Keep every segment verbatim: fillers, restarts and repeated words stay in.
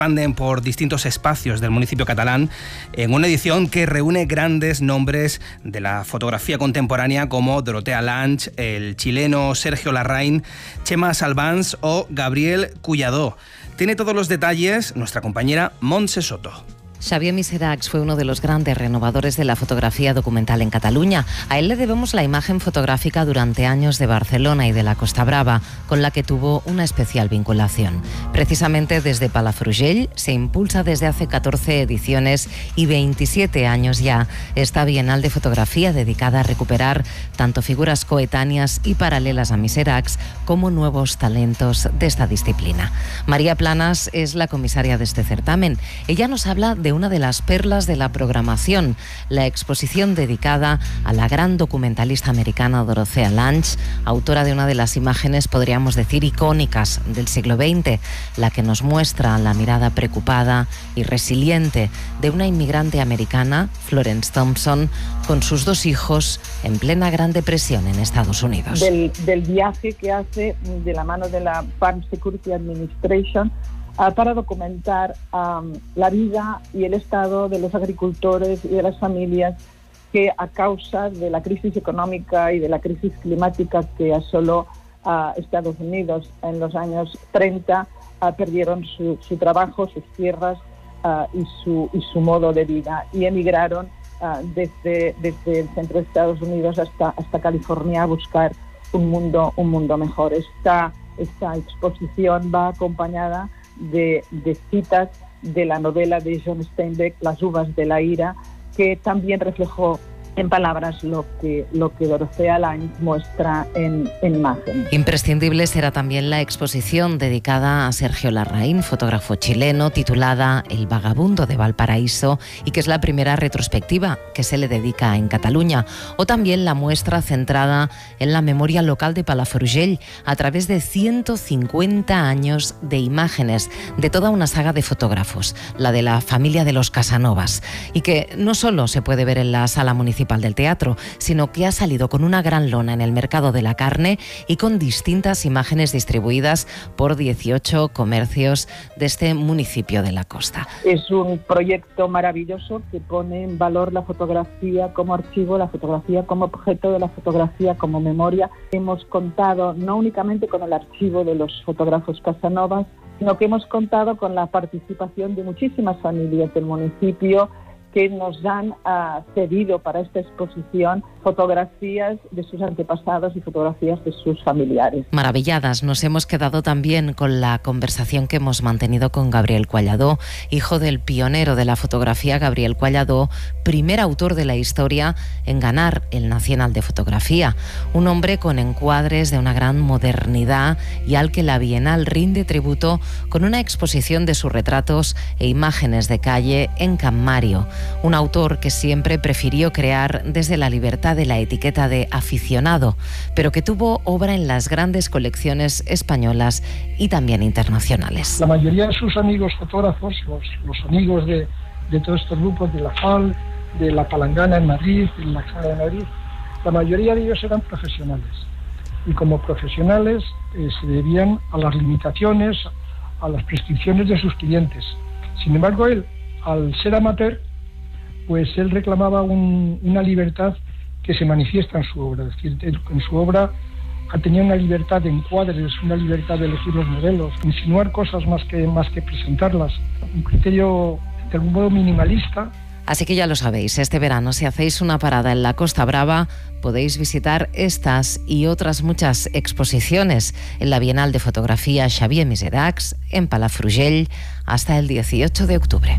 expanden por distintos espacios del municipio catalán en una edición que reúne grandes nombres de la fotografía contemporánea como Dorotea Lange, el chileno Sergio Larraín, Chema Salvans o Gabriel Collado. Tiene todos los detalles nuestra compañera Montse Soto. Xavier Miseracs fue uno de los grandes renovadores de la fotografía documental en Cataluña. A él le debemos la imagen fotográfica durante años de Barcelona y de la Costa Brava, con la que tuvo una especial vinculación. Precisamente desde Palafrugell se impulsa desde hace catorce ediciones y veintisiete años ya esta Bienal de Fotografía dedicada a recuperar tanto figuras coetáneas y paralelas a Miseracs como nuevos talentos de esta disciplina. María Planas es la comisaria de este certamen. Ella nos habla de una de las perlas de la programación, la exposición dedicada a la gran documentalista americana Dorotea Lange, autora de una de las imágenes, podríamos decir, icónicas del siglo veinte, la que nos muestra la mirada preocupada y resiliente de una inmigrante americana, Florence Thompson, con sus dos hijos en plena Gran Depresión en Estados Unidos. Del, del viaje que hace de la mano de la Farm Security Administration Uh, para documentar um, la vida y el estado de los agricultores y de las familias que, a causa de la crisis económica y de la crisis climática que asoló a uh, Estados Unidos en los años treinta, uh, perdieron su, su trabajo, sus tierras uh, y, su, y su modo de vida, y emigraron uh, desde, desde el centro de Estados Unidos hasta, hasta California a buscar un mundo, un mundo mejor. Esta, esta exposición va acompañada De, de citas de la novela de John Steinbeck, Las uvas de la ira, que también reflejó en palabras lo que, lo que Dorotea Lange muestra en, en imagen. Imprescindible será también la exposición dedicada a Sergio Larraín, fotógrafo chileno, titulada El vagabundo de Valparaíso, y que es la primera retrospectiva que se le dedica en Cataluña, o también la muestra centrada en la memoria local de Palafrugell, a través de ciento cincuenta años de imágenes de toda una saga de fotógrafos, la de la familia de los Casanovas, y que no solo se puede ver en la sala municipal del teatro, sino que ha salido con una gran lona en el mercado de la carne y con distintas imágenes distribuidas por dieciocho comercios de este municipio de la costa. Es un proyecto maravilloso que pone en valor la fotografía como archivo, la fotografía como objeto, de la fotografía como memoria. Hemos contado no únicamente con el archivo de los fotógrafos Casanovas, sino que hemos contado con la participación de muchísimas familias del municipio que nos han uh, cedido para esta exposición fotografías de sus antepasados y fotografías de sus familiares. Maravilladas nos hemos quedado también con la conversación que hemos mantenido con Gabriel Collado, hijo del pionero de la fotografía Gabriel Collado, primer autor de la historia en ganar el Nacional de Fotografía, un hombre con encuadres de una gran modernidad y al que la Bienal rinde tributo con una exposición de sus retratos e imágenes de calle en Can Mario. Un autor que siempre prefirió crear desde la libertad de la etiqueta de aficionado, pero que tuvo obra en las grandes colecciones españolas y también internacionales. La mayoría de sus amigos fotógrafos, los, los amigos de, de todos estos grupos, de la F A L, de la Palangana en Madrid, de la Sala de Madrid, la mayoría de ellos eran profesionales. Y como profesionales eh, se debían a las limitaciones, a las prescripciones de sus clientes. Sin embargo, él, al ser amateur, pues él reclamaba un, una libertad que se manifiesta en su obra. Es decir, en su obra tenía una libertad de encuadres, una libertad de elegir los modelos, insinuar cosas más que, más que presentarlas. Un criterio, de algún modo, minimalista. Así que ya lo sabéis, este verano, si hacéis una parada en la Costa Brava, podéis visitar estas y otras muchas exposiciones en la Bienal de Fotografía Xavier Miseracs en Palafrugell hasta el dieciocho de octubre.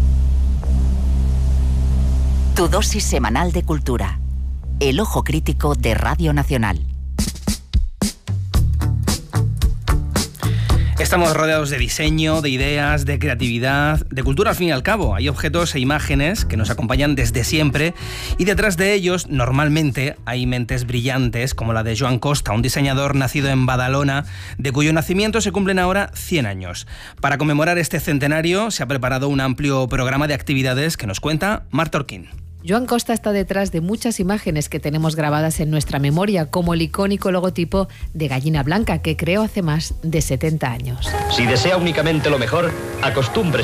Tu dosis semanal de cultura. El ojo crítico de Radio Nacional. Estamos rodeados de diseño, de ideas, de creatividad, de cultura al fin y al cabo. Hay objetos e imágenes que nos acompañan desde siempre y detrás de ellos normalmente hay mentes brillantes como la de Joan Costa, un diseñador nacido en Badalona, de cuyo nacimiento se cumplen ahora cien años. Para conmemorar este centenario se ha preparado un amplio programa de actividades que nos cuenta Marta Orquín. Joan Costa está detrás de muchas imágenes que tenemos grabadas en nuestra memoria, como el icónico logotipo de Gallina Blanca, que creó hace más de setenta años. Si desea únicamente lo mejor, acostúmbrese